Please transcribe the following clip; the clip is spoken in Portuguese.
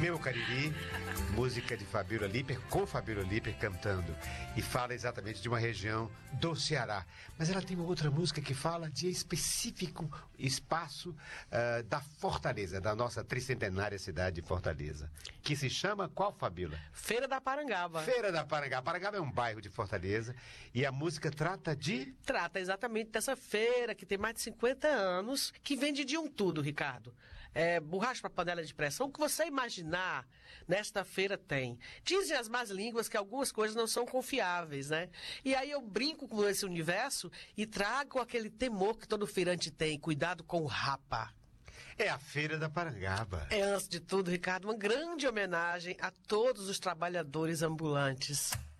Meu Cariri, música de Fabíola Liper, com Fabíola Liper cantando. E fala exatamente de uma região do Ceará. Mas ela tem uma outra música que fala de específico espaço da Fortaleza, da nossa tricentenária cidade de Fortaleza. Que se chama qual, Fabíola? Feira da Parangaba. Feira da Parangaba. Parangaba é um bairro de Fortaleza. E a música trata de... Trata exatamente dessa feira que tem mais de 50 anos, que vende de um tudo, Ricardo. Borracha para panela de pressão, o que você imaginar, nesta feira tem. Dizem as más línguas que algumas coisas não são confiáveis, né? E aí eu brinco com esse universo e trago aquele temor que todo feirante tem, cuidado com o rapa. É a Feira da Parangaba. Antes de tudo, Ricardo, uma grande homenagem a todos os trabalhadores ambulantes.